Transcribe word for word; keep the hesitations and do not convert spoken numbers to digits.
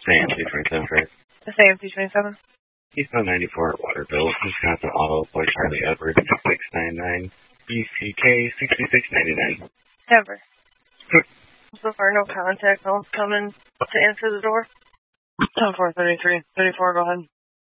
Sam, two twenty-seven first. Sam, two twenty-seven. Eastbound ninety-four at Waterville, Wisconsin Auto, Boy Charlie Edwards, six nine nine, B C K sixty-six ninety-nine. Denver. So far, no contact. No one's coming to answer the door. ten four thirty-three. thirty-four, go ahead.